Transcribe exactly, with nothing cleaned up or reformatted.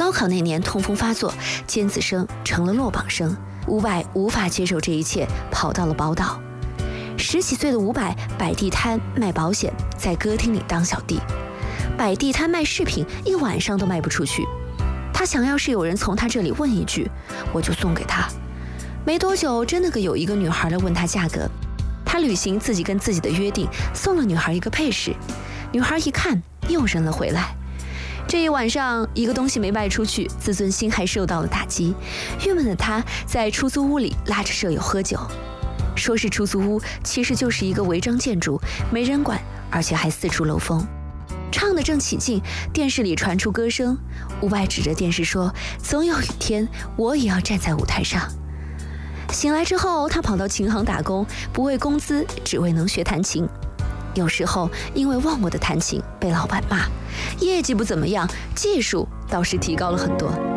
高考那年痛风发作，尖子生成了落榜生。伍佰无法接受这一切，跑到了宝岛。十几岁的伍佰摆地摊卖保险，在歌厅里当小弟，摆地摊卖饰品，一晚上都卖不出去。他想要是有人从他这里问一句，我就送给他。没多久，真的有一个女孩来问他价格，他履行自己跟自己的约定，送了女孩一个配饰。女孩一看，又扔了回来。这一晚上，一个东西没卖出去，自尊心还受到了打击。郁闷的他在出租屋里拉着舍友喝酒，说是出租屋，其实就是一个违章建筑，没人管，而且还四处漏风。唱得正起劲，电视里传出歌声，伍佰指着电视说：“总有一天，我也要站在舞台上。”醒来之后，他跑到琴行打工，不为工资，只为能学弹琴。有时候因为忘我的弹琴被老板骂，业绩不怎么样，技术倒是提高了很多。